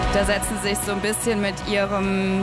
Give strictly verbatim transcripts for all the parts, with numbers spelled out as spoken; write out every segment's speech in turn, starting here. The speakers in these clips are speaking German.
Da setzen sie sich so ein bisschen mit ihrem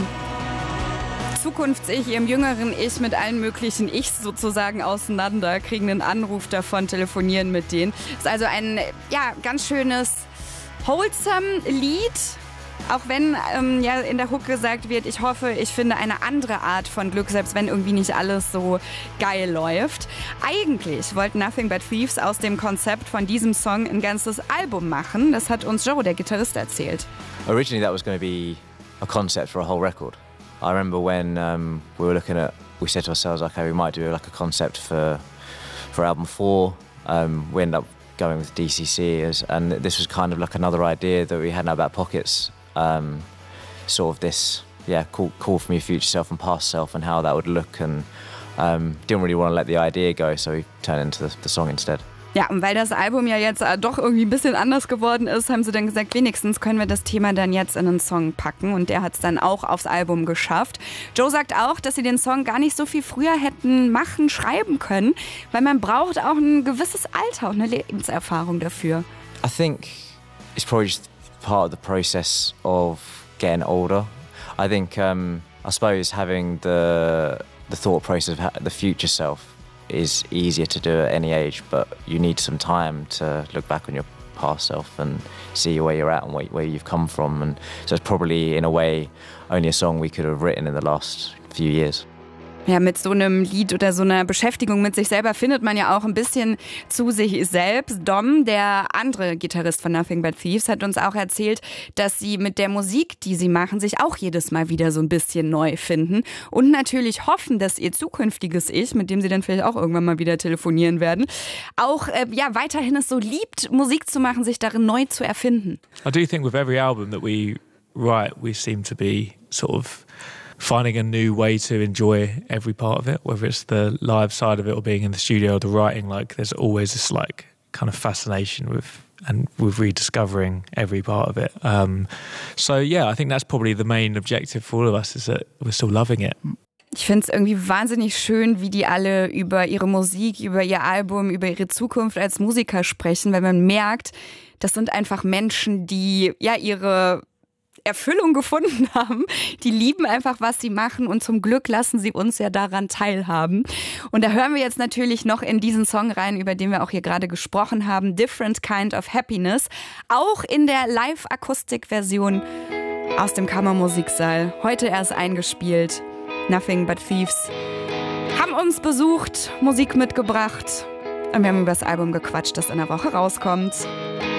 Zukunfts-Ich, ihrem jüngeren Ich, mit allen möglichen Ichs sozusagen auseinander, kriegen einen Anruf davon, telefonieren mit denen. Ist also ein, ja, ganz schönes wholesome Lied. Auch wenn ähm, ja in der Hook gesagt wird, ich hoffe, ich finde eine andere Art von Glück, selbst wenn irgendwie nicht alles so geil läuft. Eigentlich wollten Nothing But Thieves aus dem Konzept von diesem Song ein ganzes Album machen. Das hat uns Joe, der Gitarrist, erzählt. Originally that was going to be a concept for a whole record. I remember when um, we were looking at, we said to ourselves, okay, we might do like a concept for for album four. Um, we ended up going with D C C, as, and this was kind of like another idea that we had in our back pockets. Um, sort of this, yeah, call, call from your future self and past self and how that would look, and um, didn't really want to let the idea go, so we turned it into the, the song instead. Ja, und weil das Album ja jetzt doch irgendwie ein bisschen anders geworden ist, haben sie dann gesagt, wenigstens können wir das Thema dann jetzt in einen Song packen, und der hat es dann auch aufs Album geschafft. Joe sagt auch, dass sie den Song gar nicht so viel früher hätten machen, schreiben können, weil man braucht auch ein gewisses Alter und eine Lebenserfahrung dafür. I think it's probably just part of the process of getting older. I think, um, I suppose having the the thought process of the future self is easier to do at any age, but you need some time to look back on your past self and see where you're at and where you've come from. And so it's probably, in a way, only a song we could have written in the last few years. Ja, mit so einem Lied oder so einer Beschäftigung mit sich selber findet man ja auch ein bisschen zu sich selbst. Dom, der andere Gitarrist von Nothing But Thieves, hat uns auch erzählt, dass sie mit der Musik, die sie machen, sich auch jedes Mal wieder so ein bisschen neu finden und natürlich hoffen, dass ihr zukünftiges Ich, mit dem sie dann vielleicht auch irgendwann mal wieder telefonieren werden, auch äh, ja, weiterhin es so liebt, Musik zu machen, sich darin neu zu erfinden. I do think with every album that we write, we seem to be sort of finding a new way to enjoy every part of it, whether it's the live side of it or being in the studio or the writing. Like, there's always this like kind of fascination with and with rediscovering every part of it. Um, so yeah, I think that's probably the main objective for all of us, is that we're still loving it. Ich finde es irgendwie wahnsinnig schön, wie die alle über ihre Musik, über ihr Album, über ihre Zukunft als Musiker sprechen, weil man merkt, das sind einfach Menschen, die ja ihre Erfüllung gefunden haben. Die lieben einfach, was sie machen, und zum Glück lassen sie uns ja daran teilhaben. Und da hören wir jetzt natürlich noch in diesen Song rein, über den wir auch hier gerade gesprochen haben, Different Kind of Happiness, auch in der Live-Akustik-Version aus dem Kammermusiksaal. Heute erst eingespielt. Nothing But Thieves haben uns besucht, Musik mitgebracht, und wir haben über das Album gequatscht, das in der Woche rauskommt.